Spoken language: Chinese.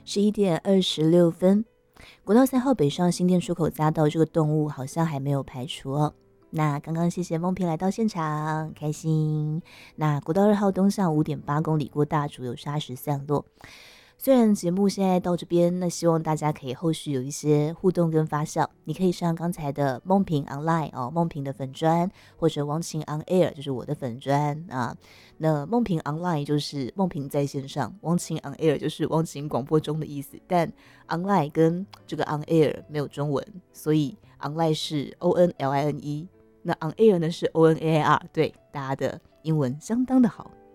11点26分，国道3号北上新店出口匝道这个动物好像还没有排除哦。那刚刚谢谢梦萍来到现场，开心。那国道2号东向5.8公里过大竹有砂石散落。虽然节目现在到这边，那希望大家可以后续有一些互动跟发酵。你可以上刚才的梦萍 online 哦，梦萍的粉专，或者汪晴 on air 就是我的粉专啊。那梦萍 online 就是梦萍在线上，汪晴 on air 就是汪晴广播中的意思。但 online 跟这个 on air 没有中文，所以 online 是 online，那 on air 呢是 onair。对，大家的英文相当的好。